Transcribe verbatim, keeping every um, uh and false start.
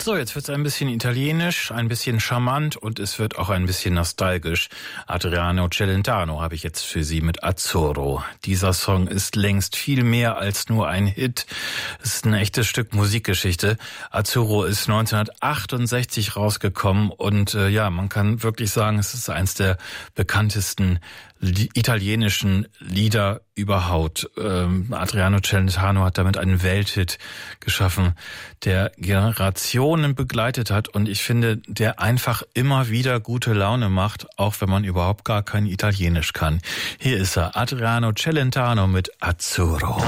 So, jetzt wird es ein bisschen italienisch, ein bisschen charmant und es wird auch ein bisschen nostalgisch. Adriano Celentano habe ich jetzt für Sie mit Azzurro. Dieser Song ist längst viel mehr als nur ein Hit. Es ist ein echtes Stück Musikgeschichte. Azzurro ist neunzehnhundertachtundsechzig rausgekommen und äh, ja, man kann wirklich sagen, es ist eins der bekanntesten li- italienischen Lieder überhaupt. Ähm, Adriano Celentano hat damit einen Welthit geschaffen, der Generationen begleitet hat und ich finde, der einfach immer wieder gute Laune macht, auch wenn man überhaupt gar kein Italienisch kann. Hier ist er, Adriano Celentano mit Azzurro.